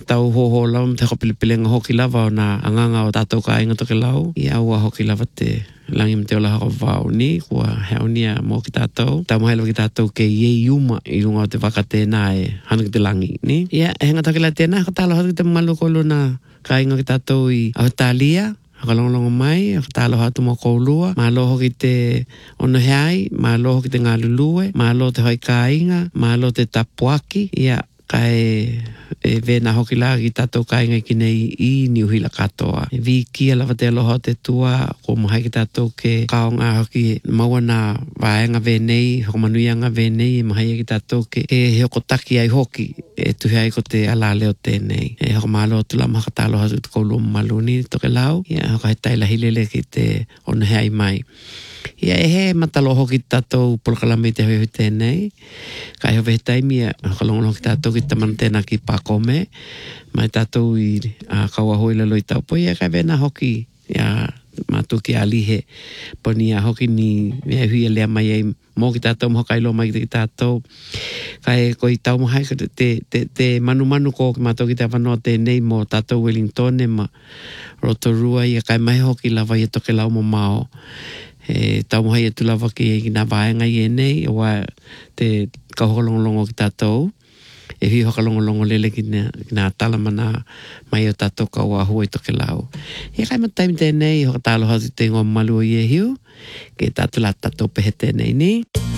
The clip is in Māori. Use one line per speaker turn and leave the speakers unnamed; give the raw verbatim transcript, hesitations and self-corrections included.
tau hoho lau te hopilipilenga hoki lava o nā anganga o tātou ka inga toke lau. Ia ua hoki lava te langi me te ola hako wau ni, kua heaunia mō ki tātou. Tau mahaila ki tātou ke iei uma i runga o te waka tēnā e hana ki te langi ni. Ia, e henga takila tēnā, ka tālo hatu ki te malukolo na ka inga ki tātou i Australia. Hakalongolongo mai, hakatalo hatu mo koulua. Mālo hoki te ono heai, mālo hoki te ngā lulue, mālo te hoi ka inga, mālo te tapuaki. Ia, kai e vena hoki la ki tātou ka inga ki nei i niuhila katoa. E vi kia lava te aloha te tua, ko mahai ki tātou ke kaonga hoki maua nā vaenga venei, hoko manuianga venei, e mahai ki tātou ke e hoko taki ai hoki, e tuhi ai ko te ala leo tēnei. E hoko mālo tula mahaka tālo hatu te koulua maluni toke lau, ia hoko hai taila hilele ki te ono heai mai. Ia e he matalo hoki tātou polokalame te hoi tēnei. Kai hove he taimi e hakalongolo ki tātou ki tamana tēnā ki Pakome. Mai tātou i uh, kaua hoi lalo i tau. Po ia kai vena hoki ia mātou ki alihe. Po ni a hoki ni mea hui a lea mai ei mō ki tātou moho kailo mai ki tātou. Kai ko i tau mohai te, te, te manu manu ko ki mātou ki te wanoa tēnei mo tātou Wellington e ma Rotorua. Ia kai mai hoki lava i toke lau mo mao. E tau mohai e tulawa ki e ngā vaenga i e nei, e wā te kauhokalongolongo ki tātou, e hui hokalongolongo lele ki nā, ki nā talamana mai o tātou ka ua hua i toke lau. E kai mataimi tēnei, hoka tālo hatu te ngō malu o i e hiu, ke tātou la tātou pehe tēnei ni.